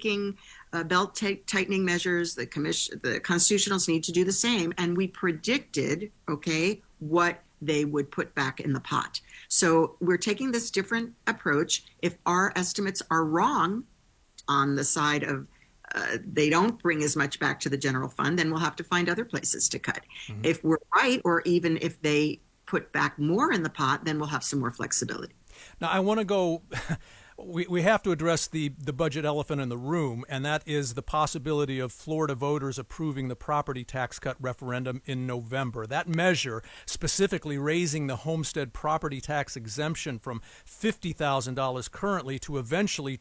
taking tightening measures. The constitutionals need to do the same. And we predicted, what they would put back in the pot. So we're taking this different approach. If our estimates are wrong on the side of they don't bring as much back to the general fund, then we'll have to find other places to cut. Mm-hmm. If we're right, or even if they put back more in the pot, then we'll have some more flexibility. Now, I want to go... We have to address the budget elephant in the room, and that is the possibility of Florida voters approving the property tax cut referendum in November. That measure, specifically raising the homestead property tax exemption from $50,000 currently to eventually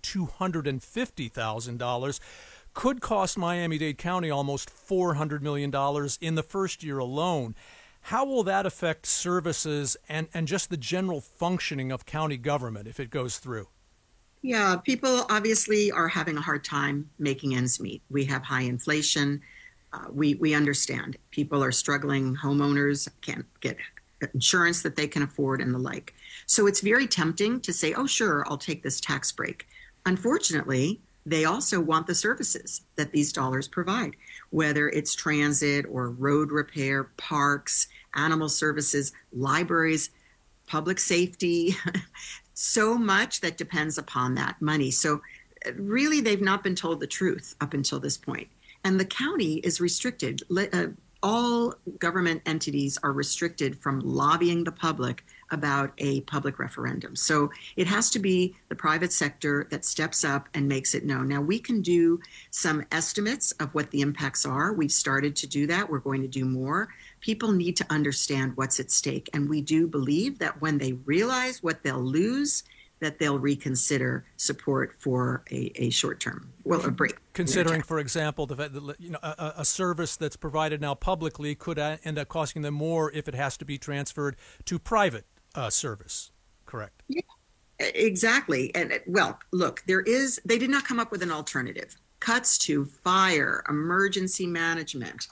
$250,000, could cost Miami-Dade County almost $400 million in the first year alone. How will that affect services and just the general functioning of county government if it goes through? Yeah, people obviously are having a hard time making ends meet. We have high inflation. We understand. People are struggling. Homeowners can't get insurance that they can afford and the like. So it's very tempting to say, oh, sure, I'll take this tax break. Unfortunately, they also want the services that these dollars provide, whether it's transit or road repair, parks, animal services, libraries, public safety, so much that depends upon that money. So really, they've not been told the truth up until this point. And the county is restricted. All government entities are restricted from lobbying the public about a public referendum. So it has to be the private sector that steps up and makes it known. Now, we can do some estimates of what the impacts are. We've started to do that. We're going to do more. People need to understand what's at stake. And we do believe that when they realize what they'll lose, that they'll reconsider support for a short-term, a break. Considering, for example, the fact that a service that's provided now publicly could end up costing them more if it has to be transferred to private service, correct? Yeah, exactly. And look, they did not come up with an alternative. Cuts to fire, emergency management.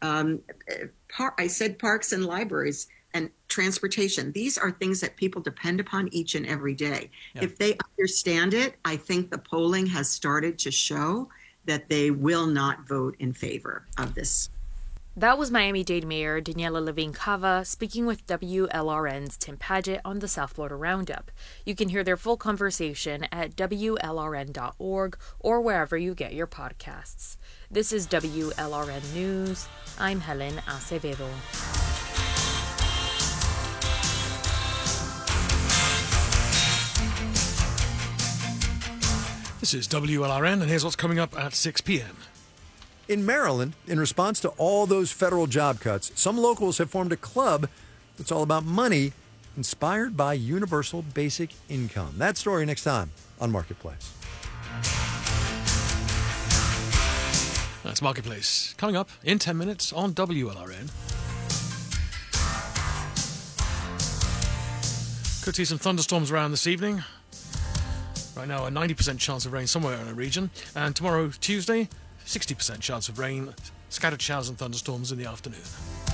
I said parks and libraries and transportation. These are things that people depend upon each and every day. Yeah. If they understand it, I think the polling has started to show that they will not vote in favor of this. That was Miami-Dade Mayor Daniela Levine Cava speaking with WLRN's Tim Padgett on the South Florida Roundup. You can hear their full conversation at WLRN.org or wherever you get your podcasts. This is WLRN News. I'm Helen Acevedo. This is WLRN, and here's what's coming up at 6 p.m. In Maryland, in response to all those federal job cuts, some locals have formed a club that's all about money, inspired by universal basic income. That story next time on Marketplace. That's Marketplace. Coming up in 10 minutes on WLRN. Could see some thunderstorms around this evening. Right now, a 90% chance of rain somewhere in the region. And tomorrow, Tuesday, 60% chance of rain, scattered showers and thunderstorms in the afternoon.